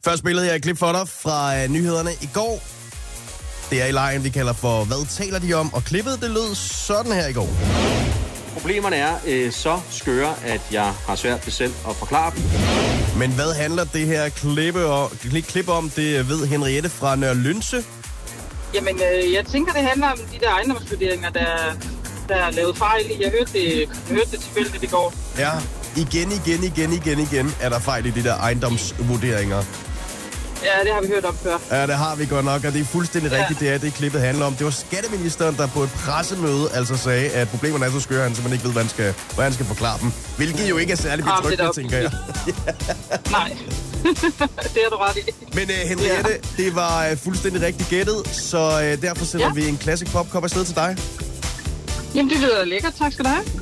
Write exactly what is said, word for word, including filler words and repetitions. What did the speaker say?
Først billede her et klip for dig fra uh, nyhederne i går. Det er i lejen, vi kalder for Hvad taler de om? Og klippet, det lød sådan her i går. Problemerne er øh, så skøre, at jeg har svært ved selv at forklare dem. Men hvad handler det her klippe og, klip om? Det ved Henriette fra Nørre Lynse. Jamen, øh, jeg tænker, det handler om de der ejendomsvurderinger, der, der er lavet fejl i. Jeg hørte det, jeg hørte det tilfældigt i går. Ja, igen, igen, igen, igen, igen er der fejl i de der ejendomsvurderinger. Ja, det har vi hørt om før. Ja, det har vi godt nok, og det er fuldstændig ja. rigtigt, det er det, klippet handler om. Det var skatteministeren, der på et pressemøde altså sagde, at problemerne er så skøre, han simpelthen ikke ved, hvordan han skal, hvordan han skal forklare dem. Hvilket jo ikke er særlig betryggende, tænker jeg. Nej, det er du ret i. Men uh, Henriette, ja. det var uh, fuldstændig rigtigt gættet, så uh, derfor sender ja. vi en Classic Pop Cup afsted til dig. Jamen, det lyder lækkert. Tak skal du have.